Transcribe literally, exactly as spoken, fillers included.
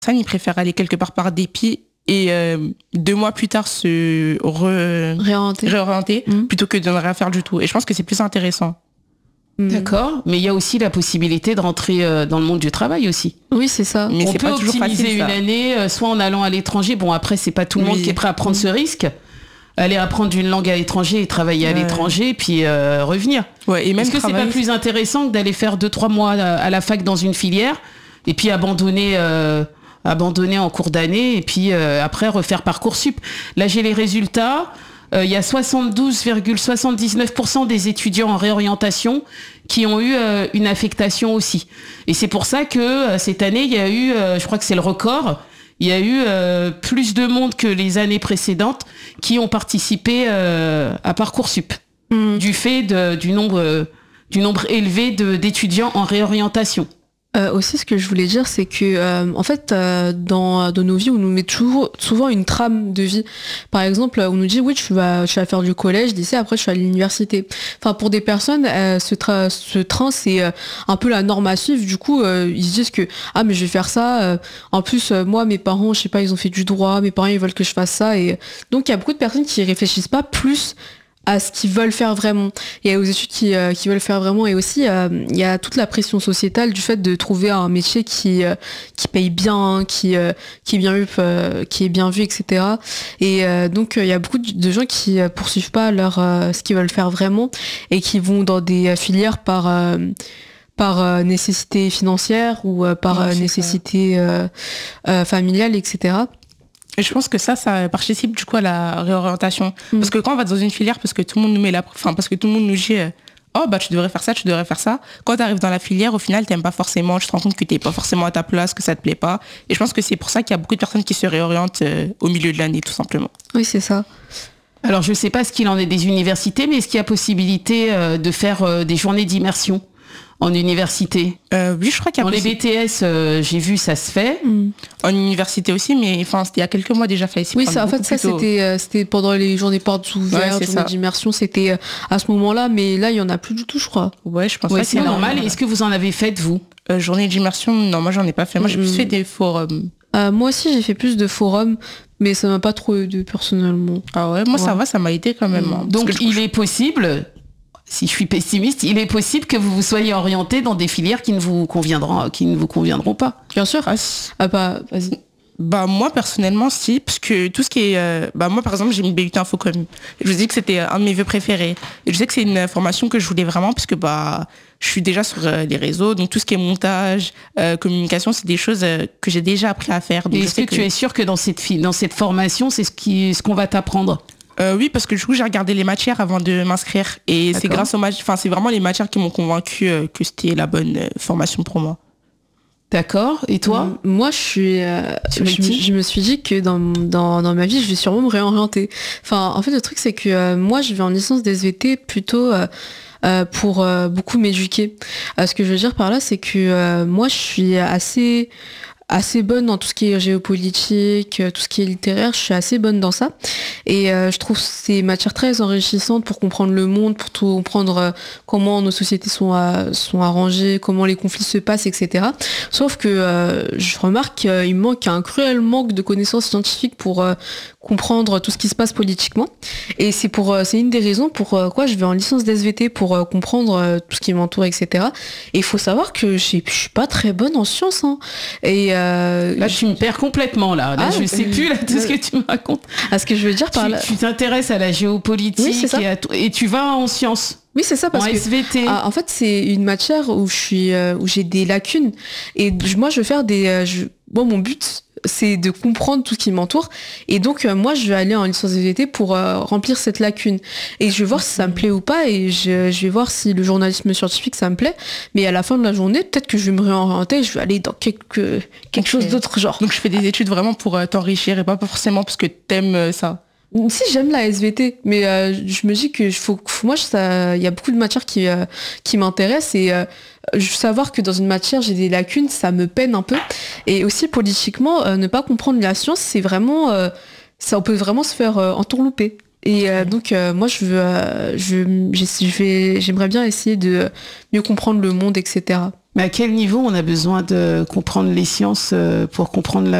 personnes, ils préfèrent aller quelque part par dépit et euh, deux mois plus tard se re... réorienter, réorienter mmh. plutôt que de ne rien faire du tout. Et je pense que c'est plus intéressant. D'accord, mais il y a aussi la possibilité de rentrer euh, dans le monde du travail aussi. Oui, c'est ça. Mais on c'est peut pas toujours optimiser facile, une ça. année, euh, soit en allant à l'étranger. Bon, après, c'est pas tout le oui. monde qui est prêt à prendre mmh. ce risque. Aller apprendre une langue à l'étranger et travailler ouais. à l'étranger, puis euh, revenir. Ouais, et même Est-ce que travailler... c'est pas plus intéressant que d'aller faire deux, trois mois à la fac dans une filière et puis abandonner, euh, abandonner en cours d'année et puis euh, après refaire Parcoursup? Là, j'ai les résultats. Il euh, y a soixante-douze virgule soixante-dix-neuf pour cent des étudiants en réorientation qui ont eu euh, une affectation aussi. Et c'est pour ça que euh, cette année, il y a eu, euh, je crois que c'est le record, il y a eu euh, plus de monde que les années précédentes qui ont participé euh, à Parcoursup, mmh. du fait de, du, nombre, euh, du nombre élevé de, d'étudiants en réorientation. Euh, aussi, ce que je voulais dire, c'est que euh, en fait, euh, dans, dans nos vies, on nous met toujours souvent une trame de vie. Par exemple, on nous dit oui, tu vas, tu vas faire du collège, lycée, après tu vas à l'université. Enfin, pour des personnes, euh, ce, tra- ce train, c'est euh, un peu la norme à suivre. Du coup, euh, ils se disent que ah, mais je vais faire ça. Euh, en plus, euh, moi, mes parents, je sais pas, ils ont fait du droit. Mes parents, ils veulent que je fasse ça. Et donc, il y a beaucoup de personnes qui réfléchissent pas plus à ce qu'ils veulent faire vraiment. Il y a aux études qui, euh, qui veulent faire vraiment, et aussi euh, il y a toute la pression sociétale du fait de trouver un métier qui euh, qui paye bien, qui euh, qui est bien vu, euh, qui est bien vu, et cetera. Et euh, donc il y a beaucoup de gens qui euh, poursuivent pas leur euh, ce qu'ils veulent faire vraiment et qui vont dans des filières par euh, par euh, nécessité financière ou euh, par ouais, euh, nécessité euh, euh, familiale, et cetera. Et je pense que ça, ça participe du coup à la réorientation. Mmh. Parce que quand on va dans une filière, parce que tout le monde nous met la, enfin parce que tout le monde nous dit, oh bah tu devrais faire ça, tu devrais faire ça. Quand tu arrives dans la filière, au final, t'aimes pas forcément, tu te rends compte que t'es pas forcément à ta place, que ça te plaît pas. Et je pense que c'est pour ça qu'il y a beaucoup de personnes qui se réorientent euh, au milieu de l'année, tout simplement. Oui, c'est ça. Alors je sais pas ce qu'il en est des universités, mais est-ce qu'il y a possibilité euh, de faire euh, des journées d'immersion en université? euh, Oui, je crois qu'il y a Dans possi- les B T S, euh, j'ai vu, ça se fait. Mmh. En université aussi, mais enfin, c'était il y a quelques mois déjà fait ici. Oui, ça, en fait, ça, c'était, euh, c'était pendant les journées portes ouvertes, ouais, journées d'immersion, c'était euh, à ce moment-là, mais là, il y en a plus du tout, je crois. Ouais, je pense ouais, pas c'est normal. Et est-ce que vous en avez fait, vous? euh, Journée d'immersion, non, moi, j'en ai pas fait. Moi, j'ai mmh. plus fait des forums. Euh, moi aussi, j'ai fait plus de forums, mais ça m'a pas trop aidé personnellement. Ah ouais, moi, ouais. ça va, ça m'a aidé quand même. Mmh. Hein, Donc, il je... est possible... Si je suis pessimiste, il est possible que vous vous soyez orienté dans des filières qui ne vous conviendront, qui ne vous conviendront pas. Bien sûr. Ah, si. ah bah, vas-y. Bah moi personnellement si, parce que tout ce qui est, euh, bah moi par exemple j'ai une B U T Info Com. Je vous dis que c'était un de mes vœux préférés. Et je sais que c'est une formation que je voulais vraiment parce que bah je suis déjà sur euh, les réseaux, donc tout ce qui est montage, euh, communication, c'est des choses euh, que j'ai déjà appris à faire. Donc et est-ce que, que tu es sûr que dans cette fi- dans cette formation, c'est ce qui, ce qu'on va t'apprendre? Euh, oui, parce que du coup, j'ai regardé les matières avant de m'inscrire. Et D'accord. c'est grâce aux matières, enfin, c'est vraiment les matières qui m'ont convaincu euh, que c'était la bonne euh, formation pour moi. D'accord. Et toi? mmh, Moi, je suis, euh, je, je me suis dit que dans, dans, dans ma vie, je vais sûrement me réorienter. Enfin, en fait, le truc, c'est que euh, moi, je vais en licence des S V T plutôt euh, euh, pour euh, beaucoup m'éduquer. Euh, ce que je veux dire par là, c'est que euh, moi, je suis assez... assez bonne dans tout ce qui est géopolitique, tout ce qui est littéraire, je suis assez bonne dans ça. Et euh, je trouve ces matières très enrichissantes pour comprendre le monde, pour tout comprendre euh, comment nos sociétés sont, à, sont arrangées, comment les conflits se passent, et cetera. Sauf que euh, je remarque qu'il me manque un cruel manque de connaissances scientifiques pour euh, comprendre tout ce qui se passe politiquement. Et c'est pour euh, c'est une des raisons pour euh, quoi je vais en licence d'S V T pour euh, comprendre euh, tout ce qui m'entoure, et cetera. Et il faut savoir que je suis pas très bonne en sciences. Hein. Et euh, là, tu me perds complètement. Là, là ah, je sais plus là, tout ce que tu me racontes. À ce que je veux dire par tu, là. Tu t'intéresses à la géopolitique oui, et, à t- et tu vas en sciences. Oui, c'est ça, parce en que S V T. Ah, en fait, c'est une matière où je suis, euh, où j'ai des lacunes. Et moi, je veux faire des. Euh, je... Bon, mon but, c'est de comprendre tout ce qui m'entoure. Et donc, euh, moi, je vais aller en licence S V T pour euh, remplir cette lacune. Et je vais voir si ça me plaît ou pas. Et je, je vais voir si le journalisme scientifique, ça me plaît. Mais à la fin de la journée, peut-être que je vais me réorienter et je vais aller dans quelque, quelque chose d'autre genre. Donc, je fais des études vraiment pour euh, t'enrichir et pas forcément parce que t'aimes euh, ça. Si, j'aime la S V T, mais euh, je me dis que faut, faut moi, il y a beaucoup de matières qui, euh, qui m'intéressent et euh, je veux savoir que dans une matière, j'ai des lacunes, ça me peine un peu. Et aussi, politiquement, euh, ne pas comprendre la science, c'est vraiment... Euh, ça, on peut vraiment se faire euh, entourlouper. Et euh, donc, euh, moi, je veux, euh, je, je vais, j'aimerais bien essayer de mieux comprendre le monde, et cetera. Mais à quel niveau on a besoin de comprendre les sciences euh, pour comprendre la